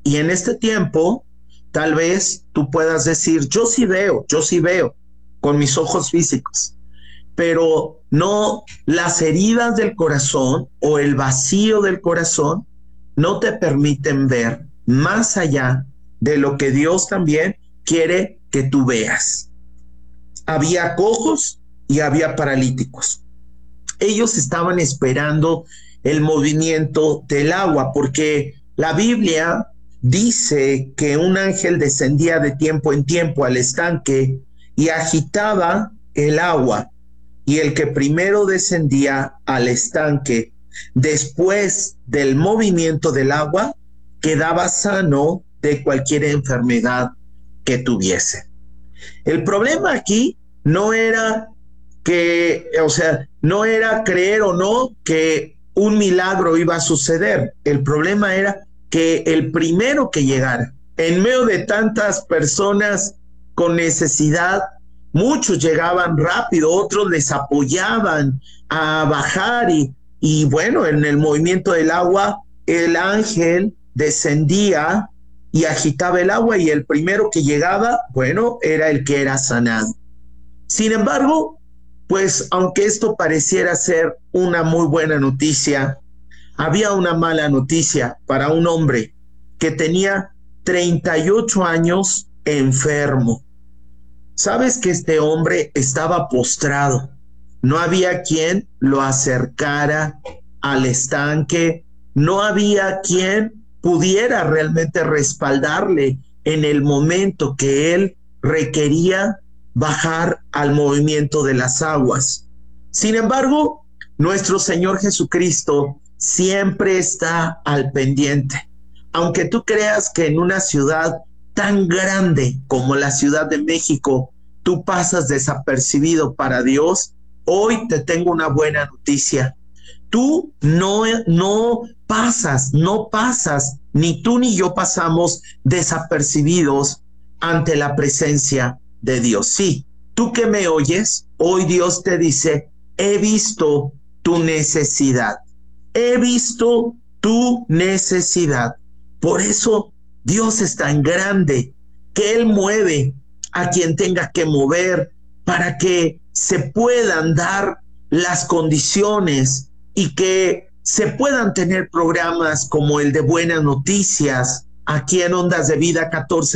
Y en este tiempo, tal vez tú puedas decir, yo sí veo con mis ojos físicos, pero no, las heridas del corazón o el vacío del corazón no te permiten ver más allá de lo que Dios también quiere que tú veas. Había cojos y había paralíticos. Ellos estaban esperando el movimiento del agua, porque la Biblia dice que un ángel descendía de tiempo en tiempo al estanque y agitaba el agua, y el que primero descendía al estanque después del movimiento del agua quedaba sano de cualquier enfermedad que tuviese. El problema aquí no era no era creer o no que un milagro iba a suceder. El problema era que el primero que llegara, en medio de tantas personas con necesidad, muchos llegaban rápido, otros les apoyaban a bajar y bueno, en el movimiento del agua, el ángel descendía y agitaba el agua y el primero que llegaba, bueno, era el que era sanado. Sin embargo, pues aunque esto pareciera ser una muy buena noticia, había una mala noticia para un hombre que tenía 38 años enfermo. Sabes que este hombre estaba postrado. No había quien lo acercara al estanque, no había quien pudiera realmente respaldarle en el momento que él requería bajar al movimiento de las aguas. Sin embargo, nuestro Señor Jesucristo siempre está al pendiente. Aunque tú creas que en una ciudad tan grande como la Ciudad de México tú pasas desapercibido para Dios, hoy te tengo una buena noticia. Tú no pasas, ni tú ni yo pasamos desapercibidos ante la presencia de Dios. Sí, tú que me oyes, hoy Dios te dice, he visto tu necesidad, he visto tu necesidad. Por eso Dios es tan grande que Él mueve a quien tenga que mover para que se puedan dar las condiciones y que se puedan tener programas como el de Buenas Noticias aquí en Ondas de Vida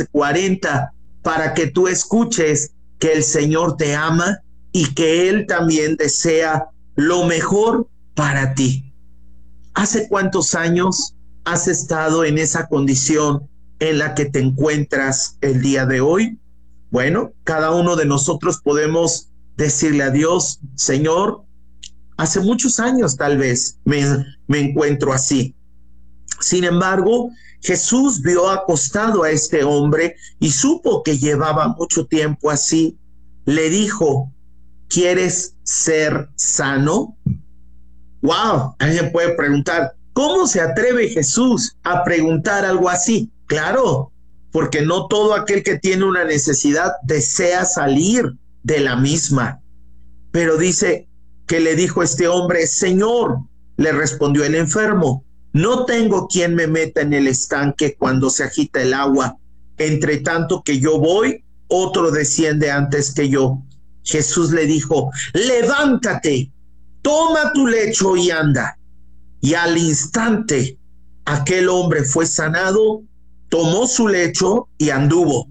1440 para que tú escuches que el Señor te ama y que Él también desea lo mejor para ti. ¿Hace cuántos años has estado en esa condición en la que te encuentras el día de hoy? Bueno, cada uno de nosotros podemos decirle a Dios, Señor, hace muchos años tal vez me encuentro así. Sin embargo, Jesús vio acostado a este hombre y supo que llevaba mucho tiempo así. Le dijo, ¿quieres ser sano? Wow, alguien puede preguntar, ¿cómo se atreve Jesús a preguntar algo así? Claro, porque no todo aquel que tiene una necesidad desea salir de la misma. Pero dice que le dijo este hombre, Señor, le respondió el enfermo, no tengo quien me meta en el estanque cuando se agita el agua. Entre tanto que yo voy, otro desciende antes que yo. Jesús le dijo, levántate, toma tu lecho y anda. Y al instante aquel hombre fue sanado, tomó su lecho y anduvo.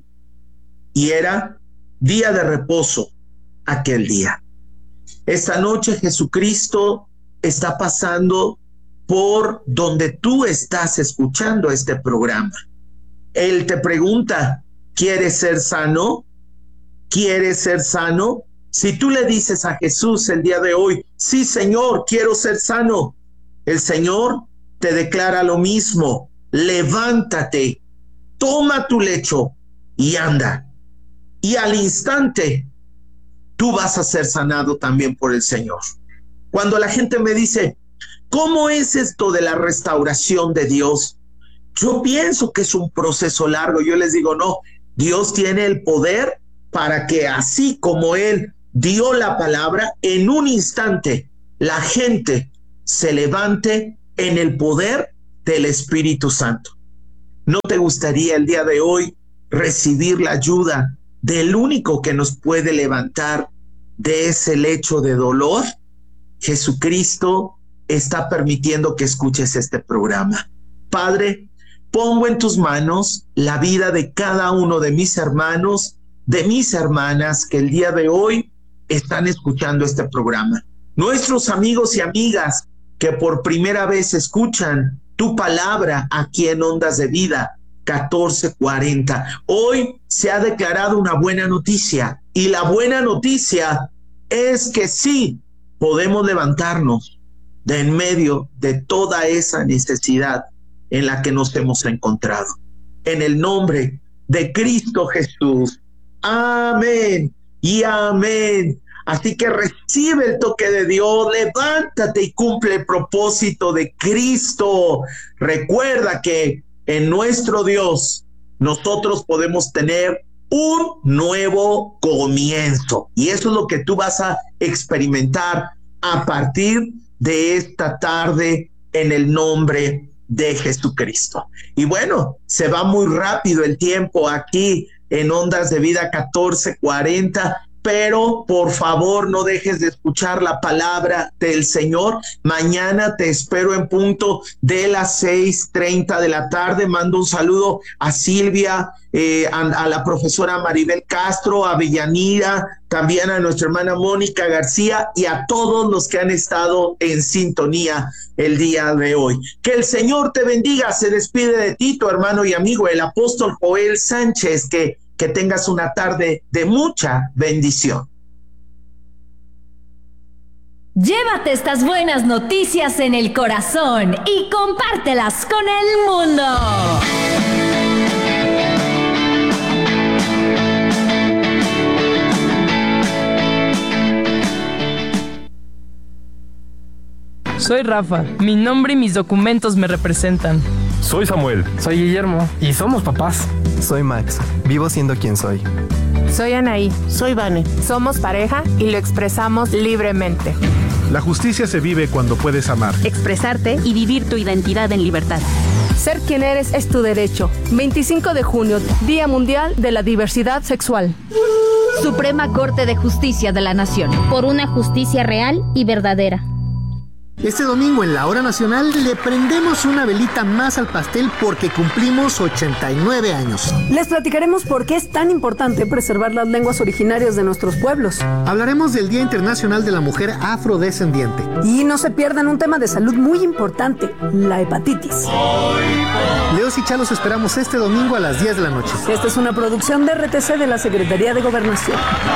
Y era día de reposo aquel día. Esta noche Jesucristo está pasando por donde tú estás escuchando este programa. Él te pregunta, ¿quieres ser sano? ¿Quieres ser sano? Si tú le dices a Jesús el día de hoy, sí, Señor, quiero ser sano, el Señor te declara lo mismo, levántate, toma tu lecho y anda. Y al instante, tú vas a ser sanado también por el Señor. Cuando la gente me dice, ¿cómo es esto de la restauración de Dios? Yo pienso que es un proceso largo. Yo les digo, no, Dios tiene el poder para que así como Él dio la palabra, en un instante la gente se levante en el poder del Espíritu Santo. ¿No te gustaría el día de hoy recibir la ayuda del único que nos puede levantar de ese lecho de dolor? Jesucristo está permitiendo que escuches este programa. Padre, pongo en tus manos la vida de cada uno de mis hermanos, de mis hermanas que el día de hoy están escuchando este programa. Nuestros amigos y amigas que por primera vez escuchan tu palabra aquí en Ondas de Vida 1440. Hoy se ha declarado una buena noticia, y la buena noticia es que sí podemos levantarnos de en medio de toda esa necesidad en la que nos hemos encontrado. En el nombre de Cristo Jesús. Amén y amén. Así que recibe el toque de Dios, levántate y cumple el propósito de Cristo. Recuerda que en nuestro Dios nosotros podemos tener un nuevo comienzo. Y eso es lo que tú vas a experimentar a partir de esta tarde en el nombre de Jesucristo. Y bueno, se va muy rápido el tiempo aquí en Ondas de Vida 1440, pero por favor no dejes de escuchar la palabra del Señor. Mañana te espero en punto de las 6:30 de la tarde. Mando un saludo a Silvia, a la profesora Maribel Castro, a Villanira, también a nuestra hermana Mónica García y a todos los que han estado en sintonía el día de hoy. Que el Señor te bendiga. Se despide de ti tu hermano y amigo, el apóstol Joel Sánchez. Que tengas una tarde de mucha bendición. Llévate estas buenas noticias en el corazón y compártelas con el mundo. Soy Rafa, mi nombre y mis documentos me representan. Soy Samuel. Soy Guillermo. Y somos papás. Soy Max, vivo siendo quien soy. Soy Anaí. Soy Vane. Somos pareja y lo expresamos libremente. La justicia se vive cuando puedes amar, expresarte y vivir tu identidad en libertad. Ser quien eres es tu derecho. 25 de junio, Día Mundial de la Diversidad Sexual. Suprema Corte de Justicia de la Nación. Por una justicia real y verdadera. Este domingo en la Hora Nacional le prendemos una velita más al pastel porque cumplimos 89 años. Les platicaremos por qué es tan importante preservar las lenguas originarias de nuestros pueblos. Hablaremos del Día Internacional de la Mujer Afrodescendiente. Y no se pierdan un tema de salud muy importante, la hepatitis. Leos y Chalos esperamos este domingo a las 10 de la noche. Esta es una producción de RTC de la Secretaría de Gobernación.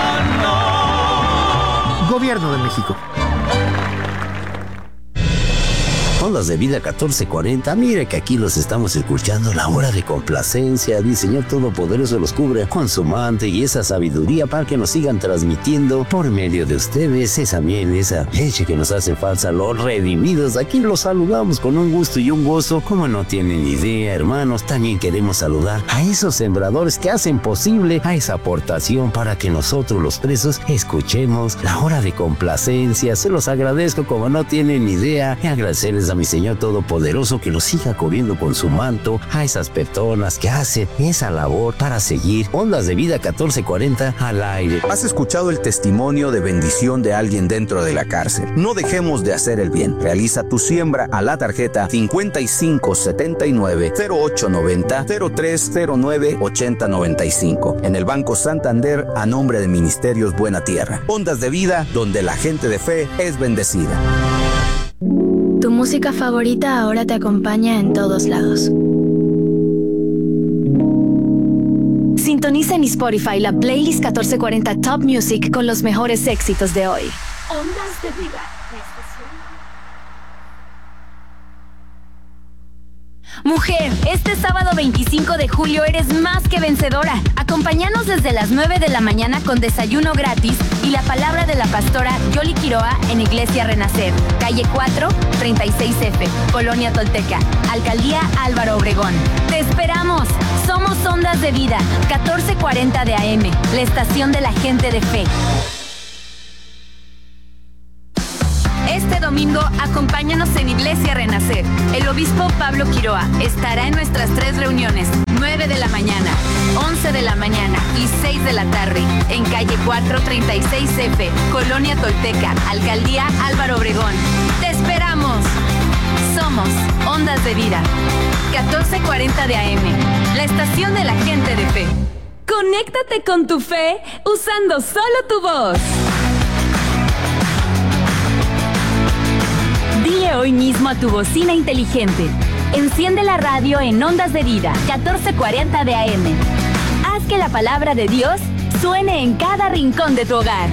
Gobierno de México. Ondas de Vida 1440, mire que aquí los estamos escuchando, la hora de complacencia. El Señor Todopoderoso los cubre con su manto y esa sabiduría para que nos sigan transmitiendo por medio de ustedes esa miel, esa leche que nos hace falta, los redimidos. Aquí los saludamos con un gusto y un gozo, como no tienen idea, hermanos. También queremos saludar a esos sembradores que hacen posible a esa aportación para que nosotros los presos escuchemos la hora de complacencia. Se los agradezco como no tienen idea, y agradecerles a mi Señor Todopoderoso que los siga cubriendo con su manto a esas personas que hacen esa labor para seguir Ondas de Vida 1440 al aire. ¿Has escuchado el testimonio de bendición de alguien dentro de la cárcel? No dejemos de hacer el bien. Realiza tu siembra a la tarjeta 5579-0890-0309-8095 en el Banco Santander a nombre de Ministerios Buena Tierra. Ondas de Vida, donde la gente de fe es bendecida. Tu música favorita ahora te acompaña en todos lados. Sintoniza en Spotify la playlist 1440 Top Music con los mejores éxitos de hoy. Ondas de Vida. Mujer, este sábado 25 de julio eres más que vencedora. Acompáñanos desde las 9 de la mañana con desayuno gratis y la palabra de la pastora Yoli Quiroa en Iglesia Renacer, calle 4, 36F, Colonia Tolteca, Alcaldía Álvaro Obregón. ¡Te esperamos! Somos Ondas de Vida, 1440 de AM, la estación de la gente de fe. Este domingo, acompáñanos en Iglesia Renacer. El obispo Pablo Quiroa estará en nuestras 3 reuniones, 9 de la mañana, 11 de la mañana y 6 de la tarde, en calle 436F, Colonia Tolteca, Alcaldía Álvaro Obregón. ¡Te esperamos! Somos Ondas de Vida, 1440 de AM, la estación de la gente de fe. Conéctate con tu fe usando solo tu voz. Dile hoy mismo a tu bocina inteligente: enciende la radio en Ondas de Vida, 1440 de AM. Haz que la palabra de Dios suene en cada rincón de tu hogar.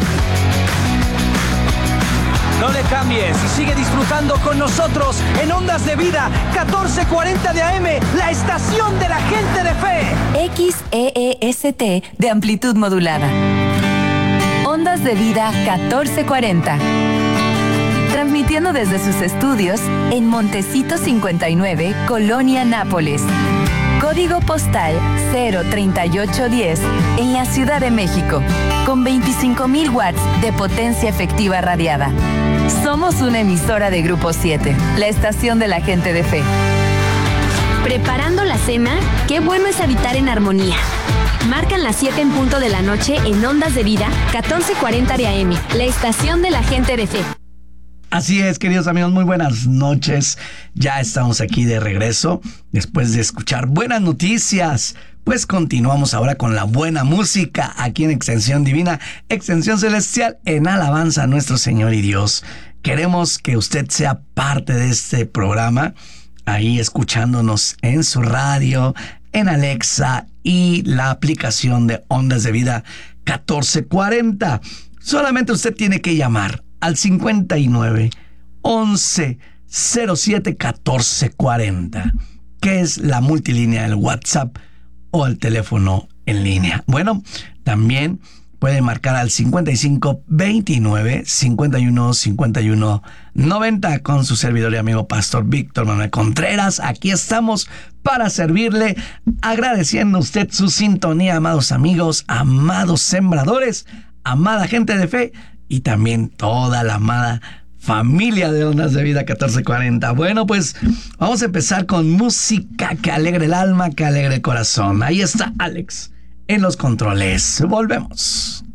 No le cambies y sigue disfrutando con nosotros en Ondas de Vida, 1440 de AM, la estación de la gente de fe. XEEST de amplitud modulada. Ondas de Vida 1440. Transmitiendo desde sus estudios en Montecito 59, Colonia Nápoles. Código postal 03810 en la Ciudad de México, con 25,000 watts de potencia efectiva radiada. Somos una emisora de Grupo 7, la estación de la gente de fe. ¿Preparando la cena? Qué bueno es habitar en armonía. Marcan las 7 en punto de la noche en Ondas de Vida, 1440 de AM, la estación de la gente de fe. Así es, queridos amigos, muy buenas noches. Ya estamos aquí de regreso después de escuchar buenas noticias. Pues continuamos ahora con la buena música aquí en Extensión Divina, Extensión Celestial, en alabanza a nuestro Señor y Dios. Queremos que usted sea parte de este programa, ahí escuchándonos en su radio, en Alexa y la aplicación de Ondas de Vida 1440. Solamente usted tiene que llamar al 59 11 07 14 40, que es la multilínea del WhatsApp o el teléfono en línea. Bueno, también puede marcar al 55 29 51 51 90 con su servidor y amigo Pastor Víctor Manuel Contreras. Aquí estamos para servirle, agradeciendo a usted su sintonía, amados amigos, amados sembradores, amada gente de fe, y también toda la amada familia de Ondas de Vida 1440. Bueno, pues vamos a empezar con música que alegre el alma, que alegre el corazón. Ahí está Alex en los controles. Volvemos.